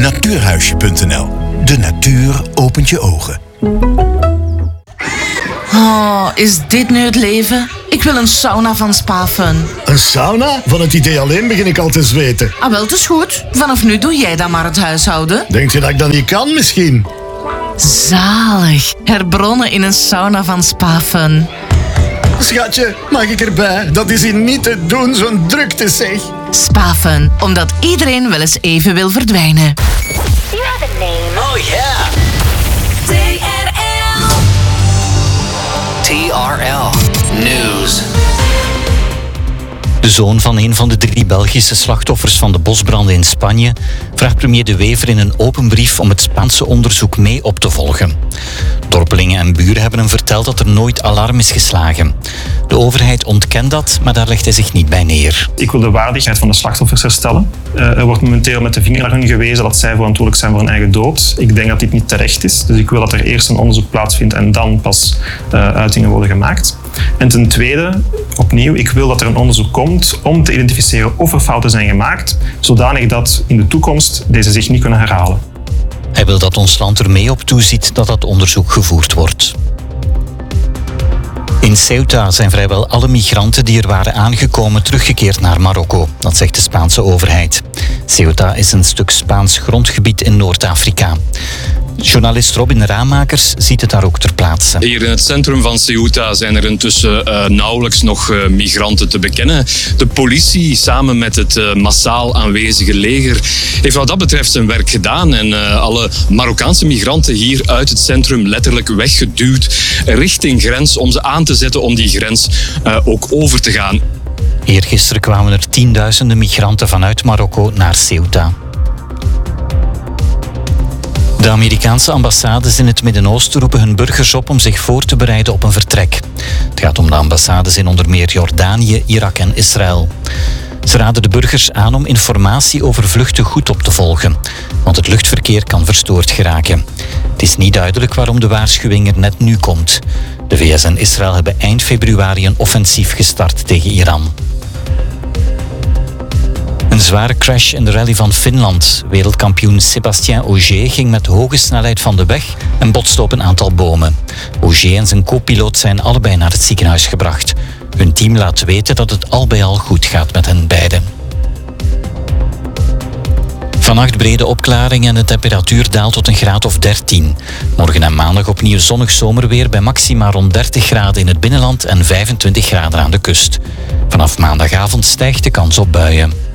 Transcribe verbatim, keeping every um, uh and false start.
natuurhuisje punt n l. De natuur opent je ogen. Oh, is dit nu het leven? Ik wil een sauna van Spa-Fun. Een sauna? Van het idee alleen begin ik al te zweten. Ah, wel, het is goed. Vanaf nu doe jij dan maar het huishouden. Denk je dat ik dat niet kan misschien? Zalig. Herbronnen in een sauna van Spa-Fun. Schatje, mag ik erbij? Dat is hier niet te doen, zo'n drukte zeg. Spa-Fun, omdat iedereen wel eens even wil verdwijnen. You have a name. Oh yeah. T R L. T R L News. De zoon van een van de drie Belgische slachtoffers van de bosbranden in Spanje vraagt premier De Wever in een open brief om het Spaanse onderzoek mee op te volgen. Dorpelingen en buren hebben hem verteld dat er nooit alarm is geslagen. De overheid ontkent dat, maar daar legt hij zich niet bij neer. Ik wil de waardigheid van de slachtoffers herstellen. Uh, er wordt momenteel met de vinger naar hen gewezen dat zij verantwoordelijk zijn voor hun eigen dood. Ik denk dat dit niet terecht is. Dus ik wil dat er eerst een onderzoek plaatsvindt en dan pas uh, uitingen worden gemaakt. En ten tweede, opnieuw, ik wil dat er een onderzoek komt om te identificeren of er fouten zijn gemaakt, zodanig dat in de toekomst deze zich niet kunnen herhalen. Hij wil dat ons land er mee op toeziet dat dat onderzoek gevoerd wordt. In Ceuta zijn vrijwel alle migranten die er waren aangekomen teruggekeerd naar Marokko. Dat zegt de Spaanse overheid. Ceuta is een stuk Spaans grondgebied in Noord-Afrika. Journalist Robin Raamakers ziet het daar ook ter plaatse. Hier in het centrum van Ceuta zijn er intussen uh, nauwelijks nog uh, migranten te bekennen. De politie samen met het uh, massaal aanwezige leger heeft wat dat betreft zijn werk gedaan en uh, alle Marokkaanse migranten hier uit het centrum letterlijk weggeduwd richting grens om ze aan te zetten om die grens uh, ook over te gaan. Eergisteren kwamen er tienduizenden migranten vanuit Marokko naar Ceuta. De Amerikaanse ambassades in het Midden-Oosten roepen hun burgers op om zich voor te bereiden op een vertrek. Het gaat om de ambassades in onder meer Jordanië, Irak en Israël. Ze raden de burgers aan om informatie over vluchten goed op te volgen, want het luchtverkeer kan verstoord geraken. Het is niet duidelijk waarom de waarschuwing er net nu komt. De V S en Israël hebben eind februari een offensief gestart tegen Iran. Een zware crash in de rally van Finland. Wereldkampioen Sébastien Ogier ging met hoge snelheid van de weg en botste op een aantal bomen. Ogier en zijn co-piloot zijn allebei naar het ziekenhuis gebracht. Hun team laat weten dat het al bij al goed gaat met hen beiden. Vannacht brede opklaringen en de temperatuur daalt tot een graad of dertien. Morgen en maandag opnieuw zonnig zomerweer bij maxima rond dertig graden in het binnenland en vijfentwintig graden aan de kust. Vanaf maandagavond stijgt de kans op buien.